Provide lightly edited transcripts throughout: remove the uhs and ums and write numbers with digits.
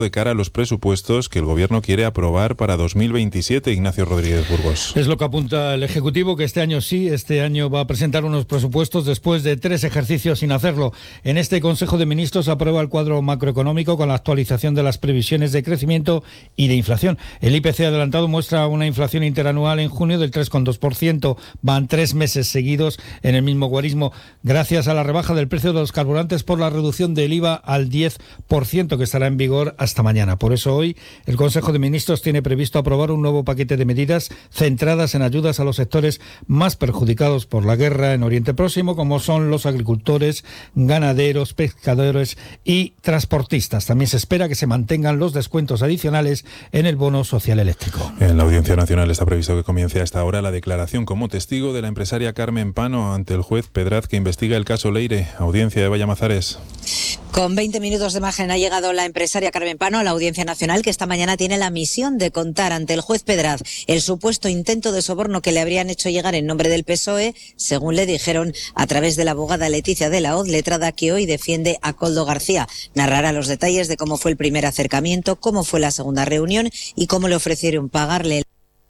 de cara a los presupuestos que el Gobierno quiere aprobar para 2027. Ignacio Rodríguez Burgos. Es lo que apunta el Ejecutivo, que este año va a presentar unos presupuestos después de 3 ejercicios sin hacerlo. En este Consejo de Ministros aprueba el cuadro macroeconómico con la actualización de las previsiones de crecimiento y de inflación. El IPC adelantado muestra una inflación interanual en junio del 3,2%. Van 3 meses seguidos en el mismo guarismo, gracias a la rebaja del precio de los carburantes por la reducción del IVA al 10%, que estará en vigor hasta mañana. Por eso hoy el Consejo de Ministros tiene previsto aprobar un nuevo paquete de medidas centradas en ayudas a los sectores más perjudicados por la guerra en Oriente Próximo, como son los agricultores, ganaderos, pescadores y transportistas. También se espera que se mantengan los descuentos adicionales en el bono social eléctrico. En la Audiencia Nacional está previsto que comience a esta hora la declaración como testigo de la empresaria Carmen Pano ante el juez Pedraz, que investiga el caso Leire. Audiencia de Vallamazares. Con 20 minutos de margen ha llegado la empresaria Carmen Pano a la Audiencia Nacional, que esta mañana tiene la misión de contar ante el juez Pedraz el supuesto intento de soborno que le habrían hecho llegar en nombre del PSOE, según le dijeron a través de la abogada Leticia de la Hoz, letrada que hoy defiende a Koldo García. Narrará los detalles de cómo fue el primer acercamiento, cómo fue la segunda reunión y cómo le ofrecieron pagarle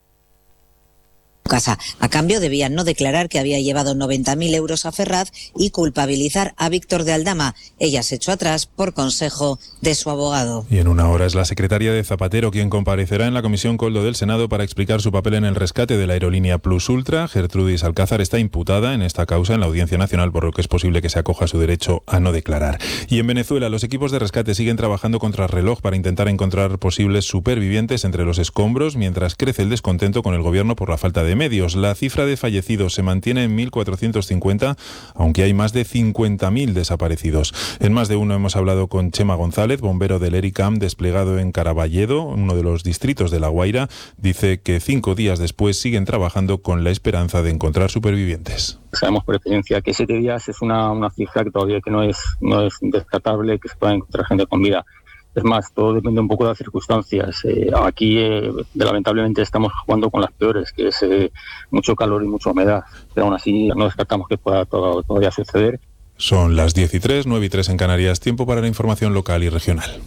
casa. A cambio debían no declarar que había llevado 90.000 euros a Ferraz y culpabilizar a Víctor de Aldama. Ella se echó atrás por consejo de su abogado. Y en una hora es la secretaria de Zapatero quien comparecerá en la Comisión Koldo del Senado para explicar su papel en el rescate de la aerolínea Plus Ultra. Gertrudis Alcázar está imputada en esta causa en la Audiencia Nacional, por lo que es posible que se acoja a su derecho a no declarar. Y en Venezuela los equipos de rescate siguen trabajando contra reloj para intentar encontrar posibles supervivientes entre los escombros, mientras crece el descontento con el gobierno por la falta de medios. La cifra de fallecidos se mantiene en 1.450, aunque hay más de 50.000 desaparecidos. En Más de Uno hemos hablado con Chema González, bombero del ERICAM desplegado en Caraballedo, uno de los distritos de La Guaira. Dice que 5 días después siguen trabajando con la esperanza de encontrar supervivientes. Sabemos por experiencia que 7 días es una cifra que todavía que no es descartable, que se pueda encontrar gente con vida. Es más, todo depende un poco de las circunstancias. Aquí, lamentablemente, estamos jugando con las peores, que es mucho calor y mucha humedad. Pero aún así, no descartamos que pueda todavía suceder. Son las 10:03, 9:03 en Canarias. Tiempo para la información local y regional.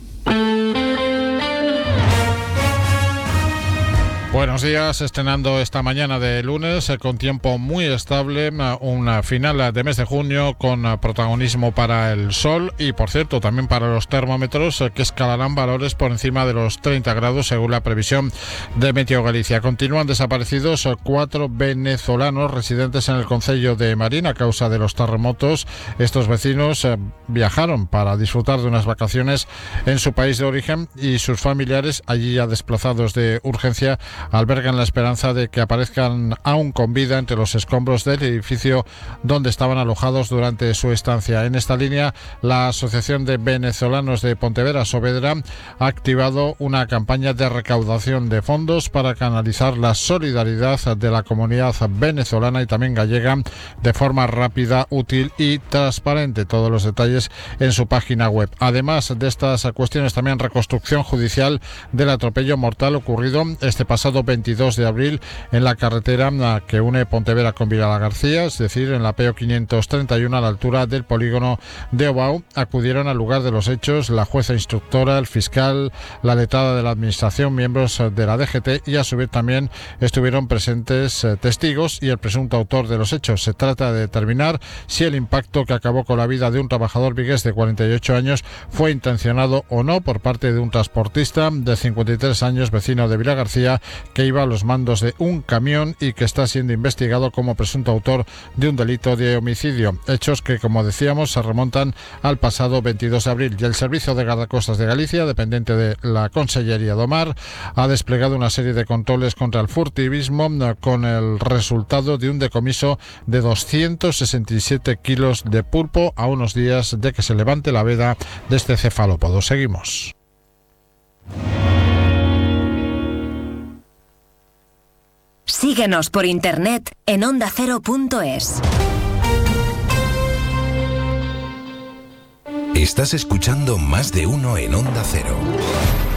Buenos días, estrenando esta mañana de lunes con tiempo muy estable, una final de mes de junio con protagonismo para el sol y, por cierto, también para los termómetros que escalarán valores por encima de los 30 grados según la previsión de Meteo Galicia. Continúan desaparecidos 4 venezolanos residentes en el concello de Marín a causa de los terremotos. Estos vecinos viajaron para disfrutar de unas vacaciones en su país de origen y sus familiares, allí ya desplazados de urgencia, albergan la esperanza de que aparezcan aún con vida entre los escombros del edificio donde estaban alojados durante su estancia. En esta línea, la Asociación de Venezolanos de Pontevedra, Saavedra, ha activado una campaña de recaudación de fondos para canalizar la solidaridad de la comunidad venezolana y también gallega de forma rápida, útil y transparente. Todos los detalles en su página web. Además de estas cuestiones, también reconstrucción judicial del atropello mortal ocurrido este pasado 22 de abril en la carretera que une Pontevedra con Vilagarcía, es decir, en la PO 531 a la altura del polígono de Obao. Acudieron al lugar de los hechos la jueza instructora, el fiscal, la letrada de la administración, miembros de la DGT y a su vez también estuvieron presentes testigos y el presunto autor de los hechos. Se trata de determinar si el impacto que acabó con la vida de un trabajador vigués de 48 años fue intencionado o no por parte de un transportista de 53 años, vecino de Vilagarcía, que iba a los mandos de un camión y que está siendo investigado como presunto autor de un delito de homicidio. Hechos que, como decíamos, se remontan al pasado 22 de abril. Y el Servicio de Guardacostas de Galicia, dependiente de la Consellería do Mar, ha desplegado una serie de controles contra el furtivismo con el resultado de un decomiso de 267 kilos de pulpo a unos días de que se levante la veda de este cefalópodo. Seguimos. Síguenos por internet en ondacero.es. Estás escuchando Más de Uno en Onda Cero.